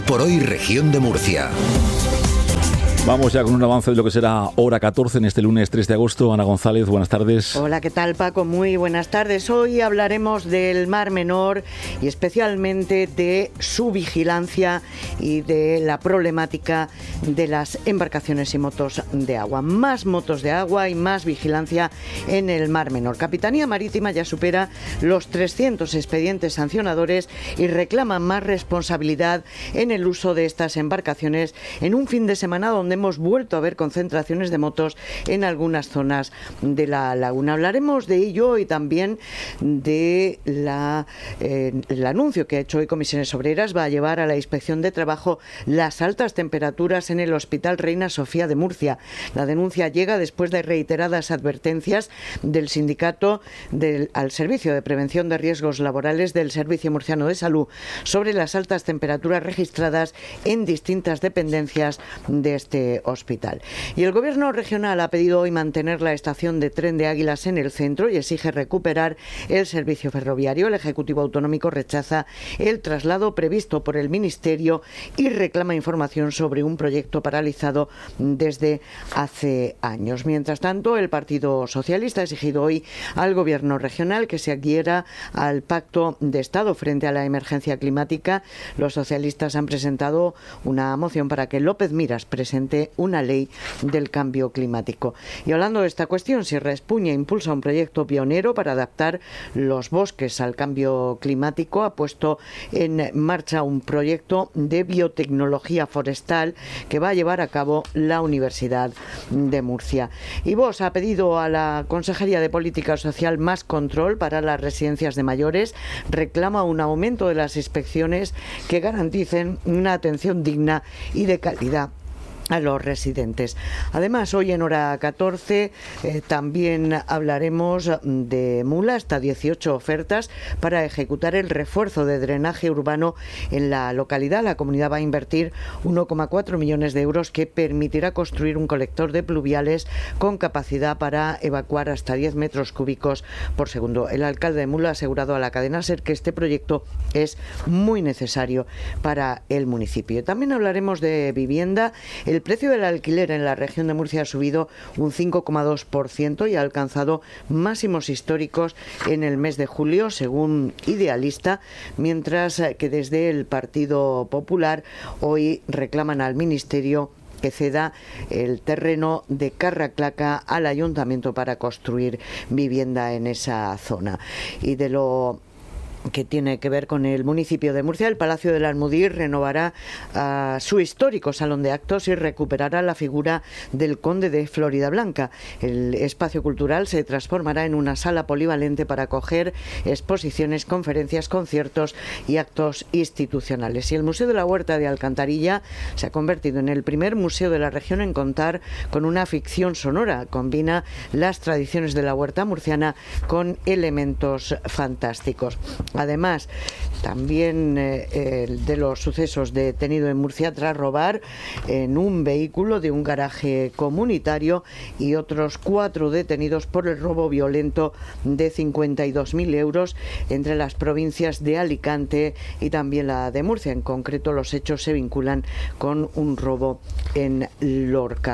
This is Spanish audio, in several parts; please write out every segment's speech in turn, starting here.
por Hoy, Región de Murcia. Vamos ya con un avance de lo que será hora 14 en este lunes 3 de agosto. Ana González, buenas tardes. Hola, ¿qué tal, Paco? Muy buenas tardes. Hoy hablaremos del Mar Menor y especialmente de su vigilancia y de la problemática de las embarcaciones y motos de agua. Más motos de agua y más vigilancia en el Mar Menor. Capitanía Marítima ya supera los 300 expedientes sancionadores y reclama más responsabilidad en el uso de estas embarcaciones en un fin de semana donde hemos vuelto a ver concentraciones de motos en algunas zonas de la laguna. Hablaremos de ello y también de el anuncio que ha hecho hoy Comisiones Obreras. Va a llevar a la Inspección de Trabajo las altas temperaturas en el Hospital Reina Sofía de Murcia. La denuncia llega después de reiteradas advertencias del sindicato al Servicio de Prevención de Riesgos Laborales del Servicio Murciano de Salud sobre las altas temperaturas registradas en distintas dependencias de este hospital. Y el Gobierno regional ha pedido hoy mantener la estación de tren de Águilas en el centro y exige recuperar el servicio ferroviario. El Ejecutivo Autonómico rechaza el traslado previsto por el Ministerio y reclama información sobre un proyecto paralizado desde hace años. Mientras tanto, el Partido Socialista ha exigido hoy al Gobierno regional que se adhiera al Pacto de Estado frente a la emergencia climática. Los socialistas han presentado una moción para que López Miras presente una ley del cambio climático. Y hablando de esta cuestión, Sierra Espuña impulsa un proyecto pionero para adaptar los bosques al cambio climático. Ha puesto en marcha un proyecto de biotecnología forestal que va a llevar a cabo la Universidad de Murcia. Y Vox ha pedido a la Consejería de Política Social más control para las residencias de mayores. Reclama un aumento de las inspecciones que garanticen una atención digna y de calidad a los residentes. Además, hoy en hora 14 también hablaremos de Mula, hasta 18 ofertas para ejecutar el refuerzo de drenaje urbano en la localidad. La comunidad va a invertir 1,4 millones de euros que permitirá construir un colector de pluviales con capacidad para evacuar hasta 10 metros cúbicos por segundo. El alcalde de Mula ha asegurado a la cadena SER que este proyecto es muy necesario para el municipio. También hablaremos de vivienda. El precio del alquiler en la región de Murcia ha subido un 5,2% y ha alcanzado máximos históricos en el mes de julio, según Idealista, mientras que desde el Partido Popular hoy reclaman al Ministerio que ceda el terreno de Carraclaca al Ayuntamiento para construir vivienda en esa zona. Y de lo que tiene que ver con el municipio de Murcia, el Palacio del Almudí renovará su histórico salón de actos y recuperará la figura del conde de Floridablanca. El espacio cultural se transformará en una sala polivalente para acoger exposiciones, conferencias, conciertos y actos institucionales. Y el Museo de la Huerta de Alcantarilla se ha convertido en el primer museo de la región en contar con una ficción sonora. Combina las tradiciones de la huerta murciana con elementos fantásticos. Además, también de los sucesos detenido en Murcia tras robar en un vehículo de un garaje comunitario y otros 4 detenidos por el robo violento de 52.000 euros entre las provincias de Alicante y también la de Murcia. En concreto, los hechos se vinculan con un robo en Lorca.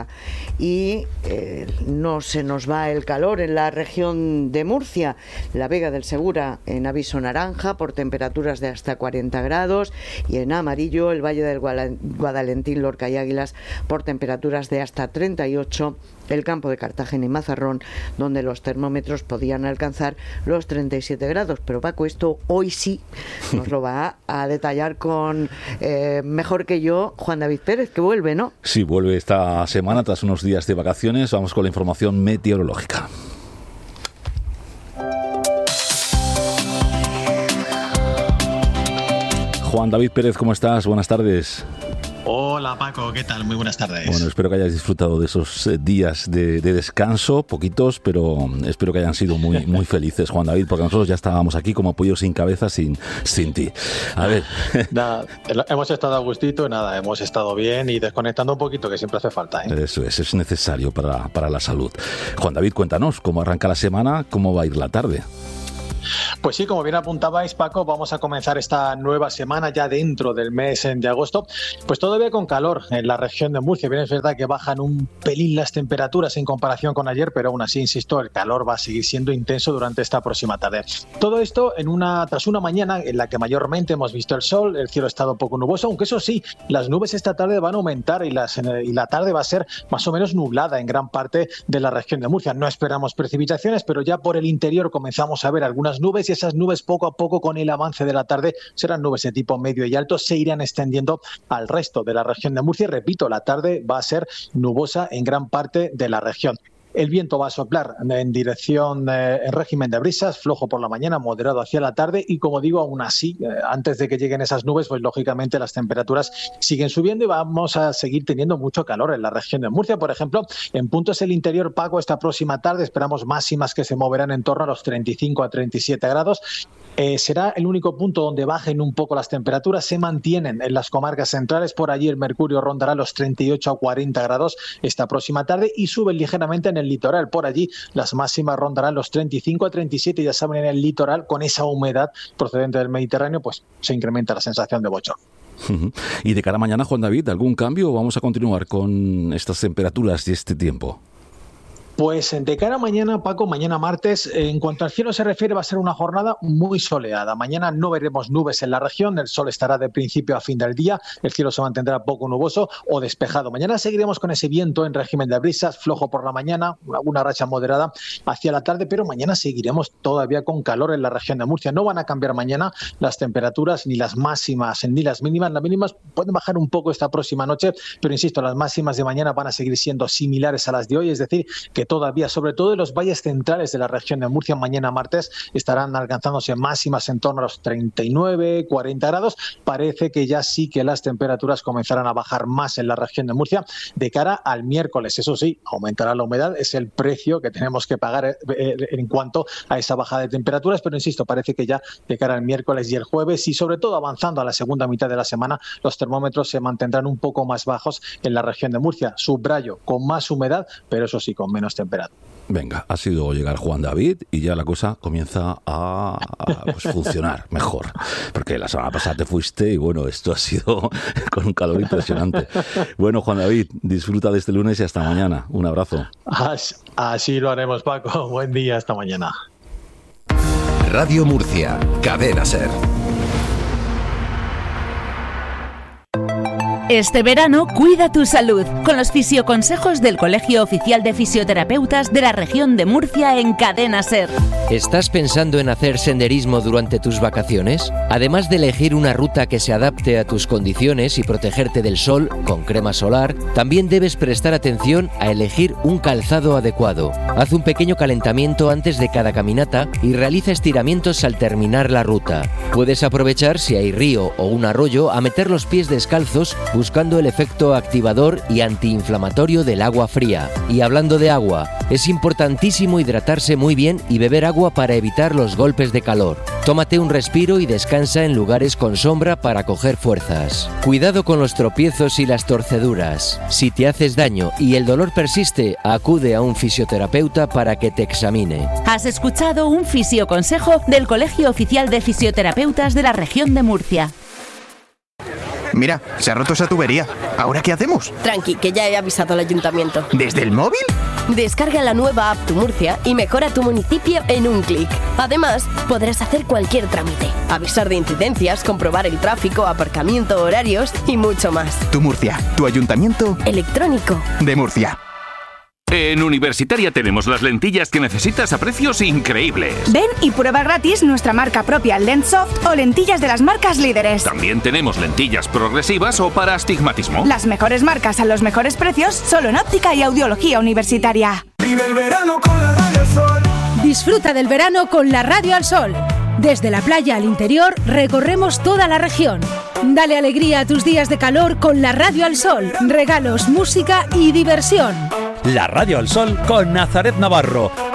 Y no se nos va el calor en la región de Murcia. La Vega del Segura en aviso naranja por temperaturas de hasta 40 grados y en amarillo el Valle del Guadalentín, Lorca y Águilas por temperaturas de hasta 38, el campo de Cartagena y Mazarrón, donde los termómetros podían alcanzar los 37 grados. Pero Paco, esto hoy sí nos lo va a detallar con mejor que yo Juan David Pérez, que vuelve, ¿no? Sí, vuelve esta semana tras unos días de vacaciones. Vamos con la información meteorológica. Juan David Pérez, ¿cómo estás? Buenas tardes. Hola Paco, ¿qué tal? Muy buenas tardes. Bueno, espero que hayáis disfrutado de esos días de descanso, poquitos, pero espero que hayan sido muy felices, Juan David, porque nosotros ya estábamos aquí como pollos sin cabeza sin ti. A ver. Nada, hemos estado a gustito, hemos estado bien y desconectando un poquito, que siempre hace falta, ¿eh? Eso es necesario para la salud. Juan David, cuéntanos, ¿cómo arranca la semana? ¿Cómo va a ir la tarde? Pues sí, como bien apuntabais, Paco, vamos a comenzar esta nueva semana ya dentro del mes de agosto, pues todavía con calor en la región de Murcia. Bien, es verdad que bajan un pelín las temperaturas en comparación con ayer, pero aún así, insisto, el calor va a seguir siendo intenso durante esta próxima tarde. Todo esto tras una mañana en la que mayormente hemos visto el sol, el cielo ha estado poco nuboso, aunque eso sí, las nubes esta tarde van a aumentar y la tarde va a ser más o menos nublada en gran parte de la región de Murcia. No esperamos precipitaciones, pero ya por el interior comenzamos a ver algunas nubes y esas nubes poco a poco con el avance de la tarde serán nubes de tipo medio y alto, se irán extendiendo al resto de la región de Murcia. Repito, la tarde va a ser nubosa en gran parte de la región. El viento va a soplar en dirección en régimen de brisas, flojo por la mañana, moderado hacia la tarde y, como digo, aún así, antes de que lleguen esas nubes, pues lógicamente las temperaturas siguen subiendo y vamos a seguir teniendo mucho calor en la región de Murcia. Por ejemplo, en puntos del interior, Paco, esta próxima tarde esperamos máximas que se moverán en torno a los 35 a 37 grados. Será el único punto donde bajen un poco las temperaturas, se mantienen en las comarcas centrales, por allí el mercurio rondará los 38 a 40 grados esta próxima tarde y suben ligeramente en el litoral, por allí las máximas rondarán los 35 a 37, ya saben, en el litoral con esa humedad procedente del Mediterráneo pues se incrementa la sensación de bochorno. Y de cara a mañana, Juan David, ¿algún cambio o vamos a continuar con estas temperaturas y este tiempo? Pues de cara a mañana, Paco, mañana martes, en cuanto al cielo se refiere, va a ser una jornada muy soleada. Mañana no veremos nubes en la región, el sol estará de principio a fin del día, el cielo se mantendrá poco nuboso o despejado. Mañana seguiremos con ese viento en régimen de brisas, flojo por la mañana, alguna racha moderada hacia la tarde, pero mañana seguiremos todavía con calor en la región de Murcia. No van a cambiar mañana las temperaturas, ni las máximas ni las mínimas. Las mínimas pueden bajar un poco esta próxima noche, pero insisto, las máximas de mañana van a seguir siendo similares a las de hoy, es decir, que todavía, sobre todo en los valles centrales de la región de Murcia, mañana martes estarán alcanzándose máximas en torno a los 39, 40 grados. Parece que ya sí que las temperaturas comenzarán a bajar más en la región de Murcia de cara al miércoles. Eso sí, aumentará la humedad, es el precio que tenemos que pagar en cuanto a esa bajada de temperaturas, pero insisto, parece que ya de cara al miércoles y el jueves y sobre todo avanzando a la segunda mitad de la semana, los termómetros se mantendrán un poco más bajos en la región de Murcia. Subrayo, con más humedad, pero eso sí, con menos temperatura. Venga, ha sido llegar Juan David y ya la cosa comienza a pues, funcionar mejor. Porque la semana pasada te fuiste y bueno, esto ha sido con un calor impresionante. Bueno, Juan David, disfruta de este lunes y hasta mañana. Un abrazo. Así lo haremos, Paco. Buen día, hasta mañana. Radio Murcia, Cadena SER. Este verano, cuida tu salud con los fisioconsejos del Colegio Oficial de Fisioterapeutas de la región de Murcia en Cadena SER. ¿Estás pensando en hacer senderismo durante tus vacaciones? Además de elegir una ruta que se adapte a tus condiciones y protegerte del sol con crema solar, también debes prestar atención a elegir un calzado adecuado. Haz un pequeño calentamiento antes de cada caminata y realiza estiramientos al terminar la ruta. Puedes aprovechar, si hay río o un arroyo, a meter los pies descalzos buscando el efecto activador y antiinflamatorio del agua fría. Y hablando de agua, es importantísimo hidratarse muy bien y beber agua para evitar los golpes de calor. Tómate un respiro y descansa en lugares con sombra para coger fuerzas. Cuidado con los tropiezos y las torceduras. Si te haces daño y el dolor persiste, acude a un fisioterapeuta para que te examine. Has escuchado un fisioconsejo del Colegio Oficial de Fisioterapeutas de la región de Murcia. Mira, se ha roto esa tubería. ¿Ahora qué hacemos? Tranqui, que ya he avisado al ayuntamiento. ¿Desde el móvil? Descarga la nueva app Tu Murcia y mejora tu municipio en un clic. Además, podrás hacer cualquier trámite, avisar de incidencias, comprobar el tráfico, aparcamiento, horarios y mucho más. Tu Murcia, tu ayuntamiento electrónico de Murcia. En Universitaria tenemos las lentillas que necesitas a precios increíbles. Ven y prueba gratis nuestra marca propia Lenssoft o lentillas de las marcas líderes. También tenemos lentillas progresivas o para astigmatismo. Las mejores marcas a los mejores precios solo en óptica y audiología universitaria. Vive el verano con la Radio al Sol. Disfruta del verano con la Radio al Sol. Desde la playa al interior recorremos toda la región. Dale alegría a tus días de calor con la Radio al Sol. Regalos, música y diversión. La Radio al Sol con Nazaret Navarro.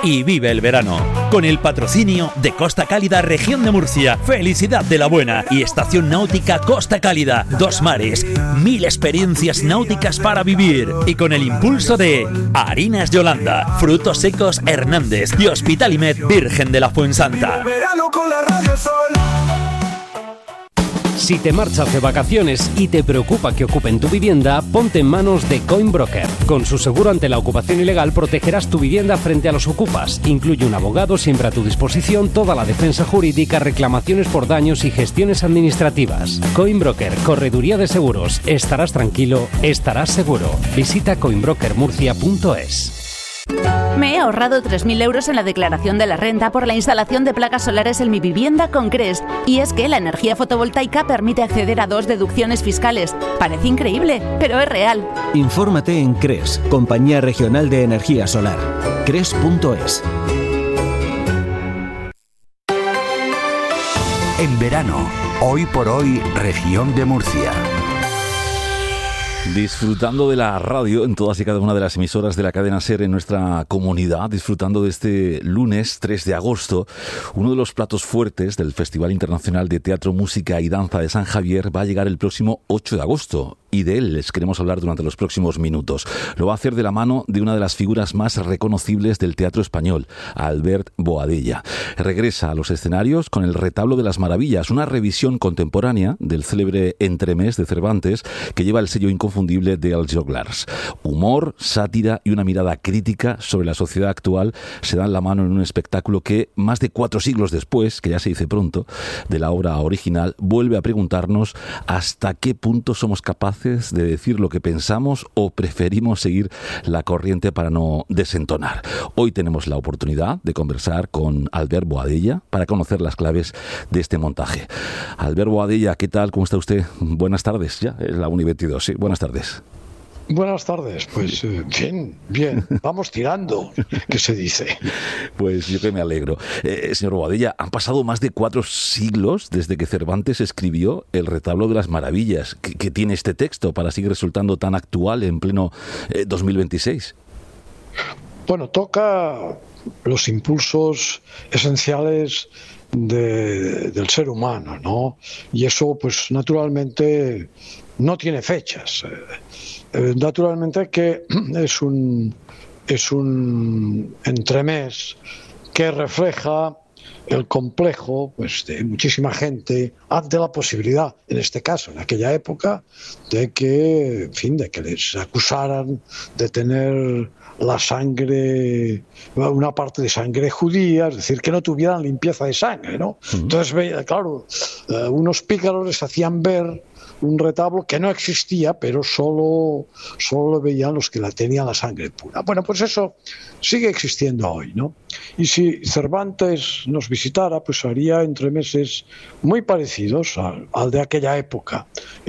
y vive el verano. Con el patrocinio de Costa Cálida Región de Murcia, Felicidad de la Buena y Estación Náutica Costa Cálida. 2 mares, 1000 experiencias náuticas para vivir. Y con el impulso de Harinas Yolanda, Frutos Secos Hernández y Hospitalimed Virgen de la Fuensanta. Verano con la Radio Sol. Si te marchas de vacaciones y te preocupa que ocupen tu vivienda, ponte en manos de Coinbroker. Con su seguro ante la ocupación ilegal protegerás tu vivienda frente a los ocupas. Incluye un abogado siempre a tu disposición, toda la defensa jurídica, reclamaciones por daños y gestiones administrativas. Coinbroker, correduría de seguros. Estarás tranquilo, estarás seguro. Visita coinbrokermurcia.es. Me he ahorrado 3.000 euros en la declaración de la renta por la instalación de placas solares en mi vivienda con CRES. Y es que la energía fotovoltaica permite acceder a 2 deducciones fiscales. Parece increíble, pero es real. Infórmate en CRES, Compañía Regional de Energía Solar. CRES.es. En verano, hoy por hoy, Región de Murcia. Disfrutando de la radio en todas y cada una de las emisoras de la cadena SER en nuestra comunidad, disfrutando de este lunes 3 de agosto, uno de los platos fuertes del Festival Internacional de Teatro, Música y Danza de San Javier va a llegar el próximo 8 de agosto. Y de él les queremos hablar durante los próximos minutos. Lo va a hacer de la mano de una de las figuras más reconocibles del teatro español, Albert Boadella. Regresa a los escenarios con el Retablo de las Maravillas, una revisión contemporánea del célebre Entremés de Cervantes que lleva el sello inconfundible de Els Joglars. Humor, sátira y una mirada crítica sobre la sociedad actual se dan la mano en un espectáculo que, más de 4 siglos después, que ya se dice pronto, de la obra original, vuelve a preguntarnos hasta qué punto somos capaces de decir lo que pensamos o preferimos seguir la corriente para no desentonar. Hoy tenemos la oportunidad de conversar con Albert Boadella para conocer las claves de este montaje. Albert Boadella, ¿qué tal? ¿Cómo está usted? Buenas tardes, ya es la 1:22, sí, buenas tardes. Buenas tardes, pues bien, vamos tirando, ¿qué se dice? Pues yo que me alegro. Señor Boadella, han pasado más de 4 siglos desde que Cervantes escribió el Retablo de las Maravillas. ¿Qué tiene este texto para seguir resultando tan actual en pleno 2026? Bueno, toca los impulsos esenciales del ser humano, ¿no? Y eso, pues, naturalmente no tiene fechas. Naturalmente que es un entremés que refleja el complejo, pues, de muchísima gente ante la posibilidad, en este caso, en aquella época, de que, en fin, de que les acusaran de tener la sangre, una parte de sangre judía, es decir, que no tuvieran limpieza de sangre, ¿no? Entonces, claro, unos pícaros les hacían ver un retablo que no existía, pero solo lo veían los que tenían la sangre pura. Bueno, pues eso sigue existiendo hoy, ¿no? Y si Cervantes nos visitara, pues haría entremeses muy parecidos al de aquella época,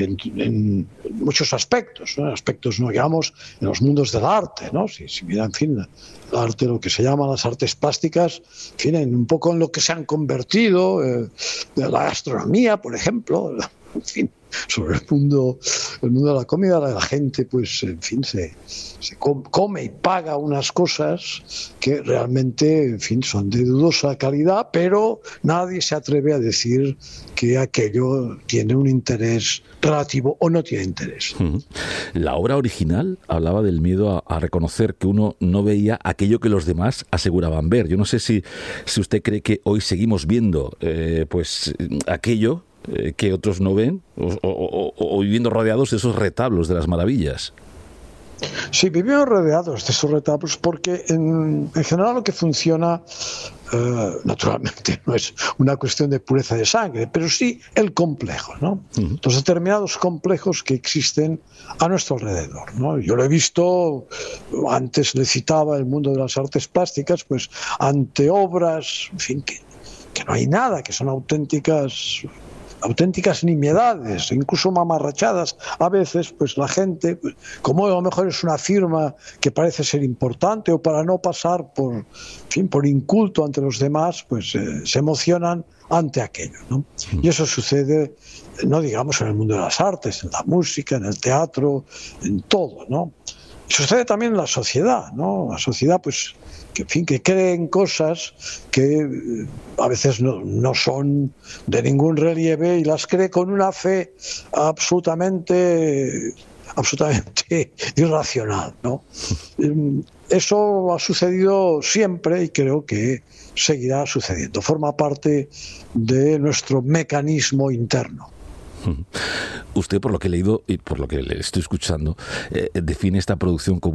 en muchos aspectos, ¿no? Aspectos, no digamos, en los mundos del arte, ¿no? Si mira, en fin, el arte, lo que se llama las artes plásticas, en fin, un poco en lo que se han convertido, la gastronomía, por ejemplo, en fin, sobre el mundo de la comida, la gente, pues, en fin, se come y paga unas cosas que realmente, en fin, son de dudosa calidad, pero nadie se atreve a decir que aquello tiene un interés relativo o no tiene interés. La obra original hablaba del miedo a reconocer que uno no veía aquello que los demás aseguraban ver. Yo no sé si usted cree que hoy seguimos viendo pues aquello que otros no ven o viviendo rodeados de esos retablos de las maravillas. Sí, vivimos rodeados de esos retablos porque en general lo que funciona naturalmente no es una cuestión de pureza de sangre, pero sí el complejo, ¿no? Los determinados complejos que existen a nuestro alrededor, ¿no? Yo lo he visto, antes le citaba el mundo de las artes plásticas, pues ante obras, en fin, que no hay nada, que son auténticas nimiedades, incluso mamarrachadas. A veces, pues la gente, como a lo mejor es una firma que parece ser importante o para no pasar por inculto ante los demás, pues se emocionan ante aquello, ¿no? Y eso sucede, no digamos en el mundo de las artes, en la música, en el teatro, en todo, ¿no? Sucede también en la sociedad, ¿no? La sociedad, pues, que, en fin, que cree en cosas que a veces no son de ningún relieve y las cree con una fe absolutamente irracional, ¿no? Eso ha sucedido siempre y creo que seguirá sucediendo. Forma parte de nuestro mecanismo interno. Usted, por lo que he leído y por lo que le estoy escuchando, define esta producción como